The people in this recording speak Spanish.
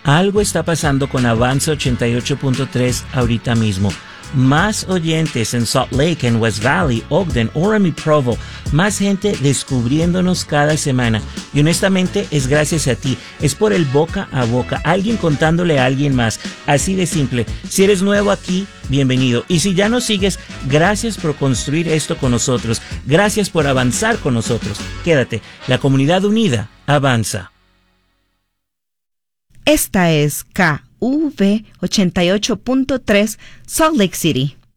Algo está pasando con Avanza 88.3 ahorita mismo. Más oyentes en Salt Lake, en West Valley, Ogden, Orem y Provo. Más gente descubriéndonos cada semana. Y honestamente es gracias a ti. Es por el boca a boca. Alguien contándole a alguien más. Así de simple. Si eres nuevo aquí, bienvenido. Y si ya nos sigues, gracias por construir esto con nosotros. Gracias por avanzar con nosotros. Quédate. La comunidad unida avanza. Esta es KV 88.3 Salt Lake City.